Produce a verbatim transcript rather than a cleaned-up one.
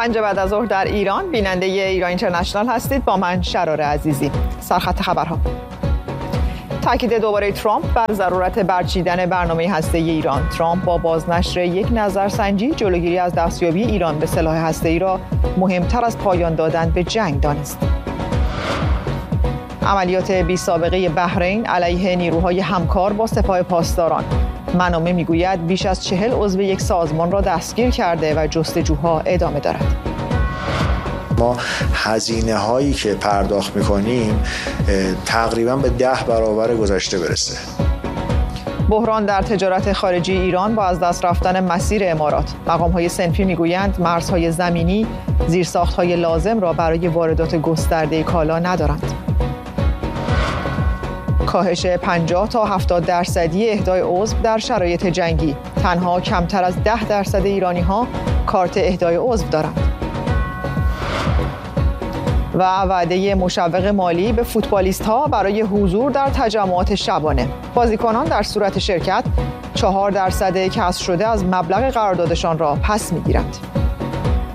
پنج بعد از ظهر در ایران، بیننده ایران اینترنشنال هستید با من شرار عزیزی. سرخط خبرها: تاکید دوباره ترامپ بر ضرورت برچیدن برنامه هسته‌ای ایران. ترامپ با بازنشر یک نظرسنجی جلوگیری از دستیابی ایران به سلاح هسته‌ای را مهمتر از پایان دادن به جنگ دانست. عملیات بی سابقه بحرین علیه نیروهای همکار با سپاه پاسداران. منابع میگوید بیش از چهل عضو یک سازمان را دستگیر کرده و جستجوها ادامه دارد. ما هزینه هایی که پرداخت میکنیم تقریبا به ده برابر گذشته برسه. بحران در تجارت خارجی ایران با از دست رفتن مسیر امارات. مقام‌های صنفی میگویند مرزهای زمینی زیرساخت‌های لازم را برای واردات گسترده کالا ندارند. کاهش پنجاه تا هفتاد درصدی اهدای عضو در شرایط جنگی. تنها کمتر از ده درصد ایرانی‌ها کارت اهدای عضو دارند. و وعده مشوق مالی به فوتبالیست‌ها برای حضور در تجمعات شبانه. بازیکنان در صورت شرکت چهار درصد کسر شده از مبلغ قراردادشان را پس می‌گیرند.